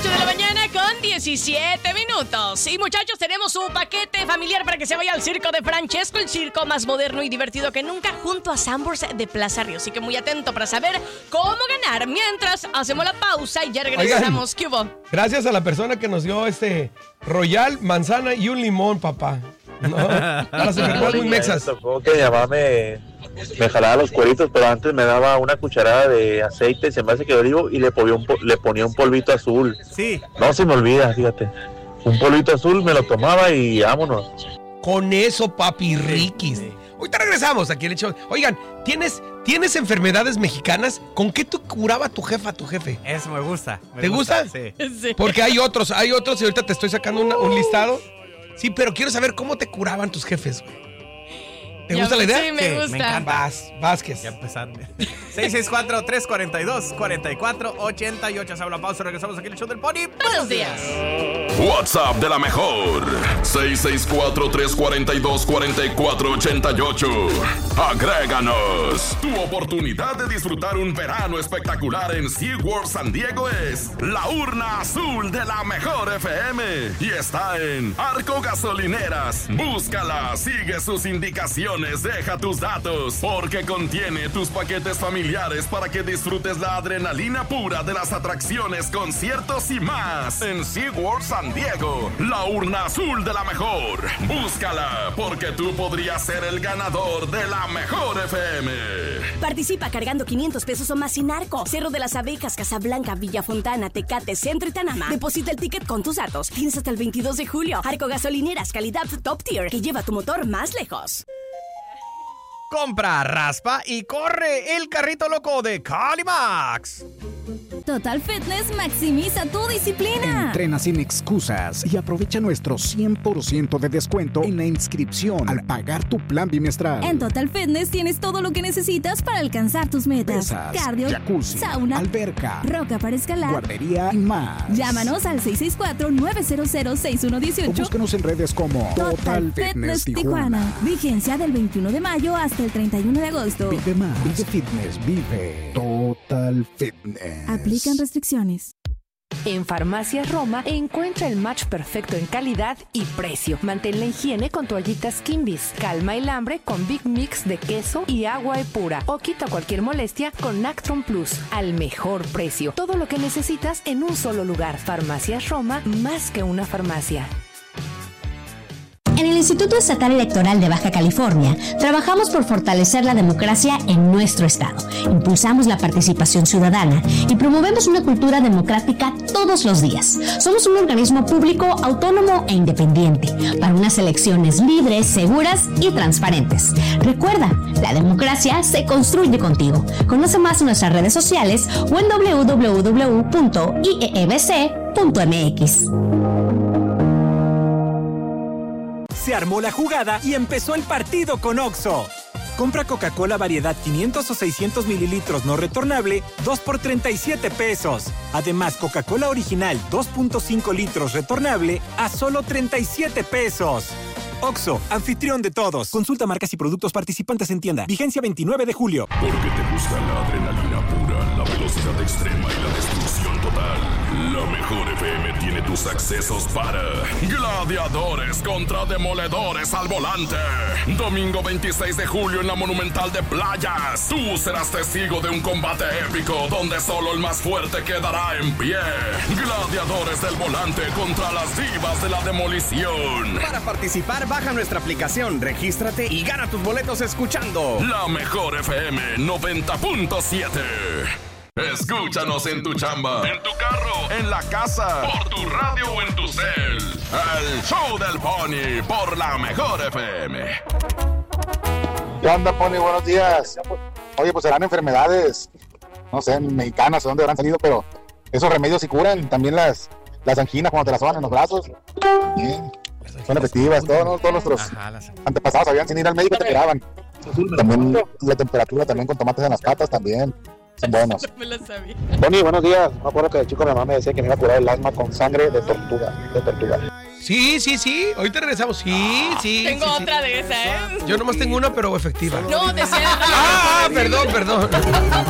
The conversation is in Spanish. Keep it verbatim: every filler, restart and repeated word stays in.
ocho de la mañana con diecisiete minutos. Y muchachos, tenemos un paquete familiar para que se vaya al circo de Francesco, el circo más moderno y divertido que nunca, junto a Sanborns de Plaza Río. Así que muy atento para saber cómo ganar. Mientras hacemos la pausa y ya regresamos. ¿Qué hubo? Gracias a la persona que nos dio este Royal, manzana y un limón, papá. No, para celebrar muy mexas. Me tocó que mi mamá me, me jalaba los cueritos, pero antes me daba una cucharada de aceite, se me hace que olivo, y le ponía un, le ponía un polvito azul. Sí. No se me olvida, fíjate. Un polvito azul, me lo tomaba y vámonos. Con eso, papi riquis. Sí, sí. Ahorita regresamos aquí el hecho. Oigan, ¿tienes, ¿tienes enfermedades mexicanas? ¿Con qué tú curaba tu jefa, tu jefe? Eso me gusta. Me ¿Te gusta? gusta? Sí. Sí. Porque hay otros, hay otros y ahorita te estoy sacando una, un listado. Sí, pero quiero saber cómo te curaban tus jefes, güey. ¿Te Ya, gusta la idea? Sí, me Sí, gusta. me encanta. Vas, Vázquez. Ya empezando. seis seis cuatro, tres cuatro dos, cuatro cuatro ocho ocho. Se habla pausa, regresamos aquí en el show del Pony. Buenos días. WhatsApp de la mejor. seis seis cuatro, tres cuatro dos, cuatro cuatro ocho ocho. Agréganos. Tu oportunidad de disfrutar un verano espectacular en SeaWorld San Diego es la urna azul de la mejor F M. Y está en Arco Gasolineras. Búscala, sigue sus indicaciones, deja tus datos, porque contiene tus paquetes familiares para que disfrutes la adrenalina pura de las atracciones, conciertos y más en SeaWorld San Diego. La urna azul de la mejor. Búscala, porque tú podrías ser el ganador de la mejor F M. Participa cargando quinientos pesos o más sin Arco. Cerro de las Abejas, Casablanca, Villafontana, Tecate, Centro y Tanama. Deposita el ticket con tus datos. Tienes hasta el veintidós de julio. Arco Gasolineras, calidad top tier, que lleva tu motor más lejos. Compra, raspa y corre el carrito loco de Calimax. Total Fitness maximiza tu disciplina. Entrena sin excusas y aprovecha nuestro cien por ciento de descuento en la inscripción al pagar tu plan bimestral. En Total Fitness tienes todo lo que necesitas para alcanzar tus metas. Pesas, cardio, jacuzzi, sauna, alberca, roca para escalar, guardería y más. Llámanos al seis seis cuatro, nueve cero cero, seis uno uno O ocho. búscanos en redes como Total, Total Fitness, Fitness Tijuana. Tijuana. Vigencia del veintiuno de mayo hasta el treinta y uno de agosto. Vive más, vive fitness, vive Total Fitness. Aplican restricciones. En Farmacias Roma encuentra el match perfecto en calidad y precio. Mantén la higiene con toallitas Kimbis. Calma el hambre con Big Mix de queso y agua Epura. O quita cualquier molestia con Nactron Plus. Al mejor precio. Todo lo que necesitas en un solo lugar. Farmacias Roma, más que una farmacia. En el Instituto Estatal Electoral de Baja California, trabajamos por fortalecer la democracia en nuestro estado. Impulsamos la participación ciudadana y promovemos una cultura democrática todos los días. Somos un organismo público, autónomo e independiente, para unas elecciones libres, seguras y transparentes. Recuerda, la democracia se construye contigo. Conoce más en nuestras redes sociales o en doble u doble u doble u punto i e e b c punto m x. Se armó la jugada y empezó el partido con Oxxo. Compra Coca-Cola variedad quinientos o seiscientos mililitros no retornable, dos por treinta y siete pesos. Además, Coca-Cola original dos punto cinco litros retornable a solo treinta y siete pesos. Oxxo, anfitrión de todos. Consulta marcas y productos participantes en tienda. Vigencia veintinueve de julio. Porque te gusta la adrenalina pura, la velocidad extrema y la destrucción total. La mejor F M tiene tus accesos para Gladiadores contra Demoledores al volante. Domingo veintiséis de julio en la Monumental de Playas. Tú serás testigo de un combate épico donde solo el más fuerte quedará en pie. Gladiadores del volante contra las divas de la demolición. Para participar, baja nuestra aplicación, regístrate y gana tus boletos escuchando La mejor F M noventa punto siete. Escúchanos en tu chamba, en tu carro, en la casa, por tu radio o en tu cel. El show del Pony por la mejor F M. ¿Qué onda, Pony? Buenos días. Oye, pues serán enfermedades, no sé, mexicanas o dónde habrán salido, pero esos remedios sí curan. También las, las anginas cuando te las soban en los brazos. Bien. Son efectivas, todos, ¿no? Todos nuestros Ajá, antepasados sabían, sin ir al médico te curaban. También la temperatura, también con tomates en las patas, también son buenos. Me lo sabía. Tony, buenos días. Me acuerdo que de chico mi mamá me decía que me iba a curar el asma con sangre de tortuga, de tortuga. Sí, sí, sí. Ahorita regresamos. Sí, sí. Tengo sí, otra sí. de esa, ¿eh? Yo nomás tengo una, pero efectiva. No, decía. Ah, perdón, perdón.